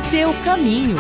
seu caminho.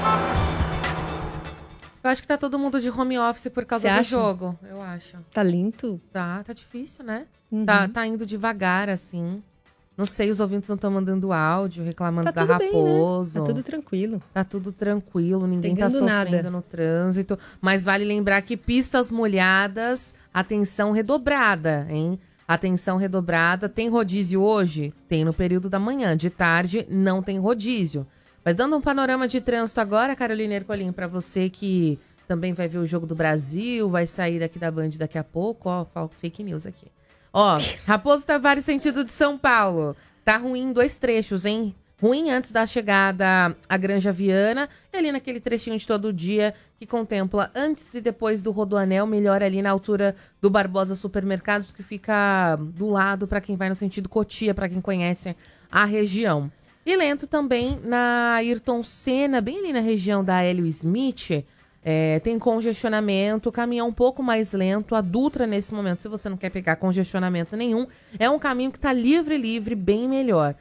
Eu acho que tá todo mundo de home office por causa do jogo, eu acho. Tá lento? Tá difícil, né? Uhum. Tá indo devagar, assim. Não sei, os ouvintes não estão mandando áudio, reclamando da Bem, Raposo. né? Tá tudo tranquilo. Tá tudo tranquilo, ninguém Pegando tá sofrendo nada no trânsito. Mas vale lembrar que pistas molhadas, atenção redobrada, hein? Atenção redobrada. Tem rodízio hoje? Tem no período da manhã. De tarde, não tem rodízio. Mas dando um panorama de trânsito agora, Carolina Ercolim, pra você que também vai ver o Jogo do Brasil, vai sair daqui da Band daqui a pouco, ó, fake news aqui. Ó, Raposo Tavares, sentido de São Paulo. Tá ruim em 2 trechos, hein? Ruim antes da chegada à Granja Viana e ali naquele trechinho de todo dia que contempla antes e depois do Rodoanel, melhor ali na altura do Barbosa Supermercados, que fica do lado para quem vai no sentido Cotia, para quem conhece a região. E lento também na Ayrton Senna, bem ali na região da Hélio Smith. Tem congestionamento, caminhão um pouco mais lento. A Dutra, nesse momento, se você não quer pegar congestionamento nenhum, é um caminho que está livre, bem melhor.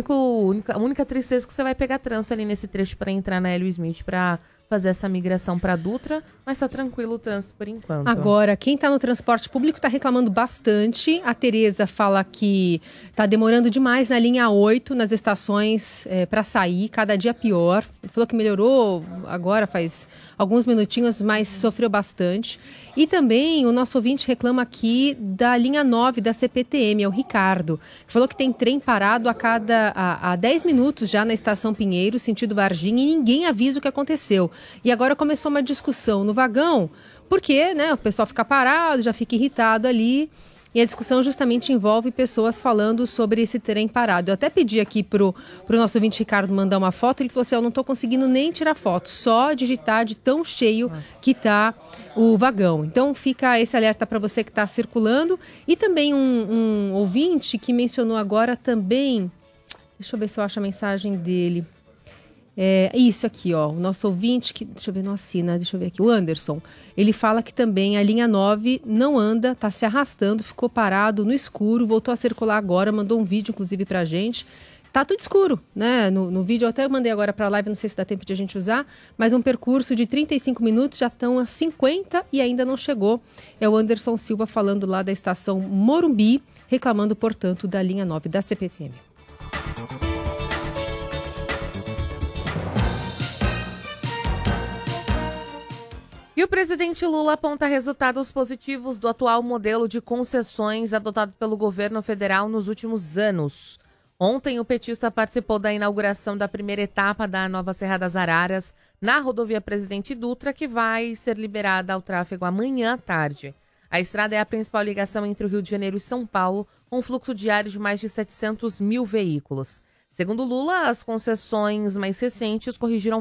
A única tristeza é que você vai pegar trânsito ali nesse trecho para entrar na Hélio Smith para fazer essa migração para Dutra, mas tá tranquilo o trânsito por enquanto. Agora, quem tá no transporte público tá reclamando bastante. A Tereza fala que tá demorando demais na linha 8, nas estações para sair, cada dia pior. Ele falou que melhorou agora faz alguns minutinhos, mas sofreu bastante. E também o nosso ouvinte reclama aqui da linha 9 da CPTM, é o Ricardo. Falou que tem trem parado há 10 minutos já na Estação Pinheiro, sentido Varginha, e ninguém avisa o que aconteceu. E agora começou uma discussão no vagão, porque o pessoal fica parado, já fica irritado ali. E a discussão justamente envolve pessoas falando sobre esse trem parado. Eu até pedi aqui pro nosso ouvinte Ricardo mandar uma foto. Ele falou assim, eu não estou conseguindo nem tirar foto, só digitar de tão cheio que tá o vagão. Então fica esse alerta para você que está circulando. E também um ouvinte que mencionou agora também... Deixa eu ver se eu acho a mensagem dele. Isso aqui, ó, o nosso ouvinte, deixa eu ver, não assina, deixa eu ver aqui, o Anderson, ele fala que também a linha 9 não anda, tá se arrastando, ficou parado no escuro, voltou a circular agora, mandou um vídeo inclusive pra gente, tá tudo escuro, né, no vídeo eu até mandei agora pra live, não sei se dá tempo de a gente usar, mas um percurso de 35 minutos, já estão a 50 e ainda não chegou, é o Anderson Silva falando lá da estação Morumbi, reclamando, portanto, da linha 9 da CPTM. E o presidente Lula aponta resultados positivos do atual modelo de concessões adotado pelo governo federal nos últimos anos. Ontem, o petista participou da inauguração da primeira etapa da nova Serra das Araras, na rodovia Presidente Dutra, que vai ser liberada ao tráfego amanhã à tarde. A estrada é a principal ligação entre o Rio de Janeiro e São Paulo, com um fluxo diário de mais de 700 mil veículos. Segundo Lula, as concessões mais recentes corrigiram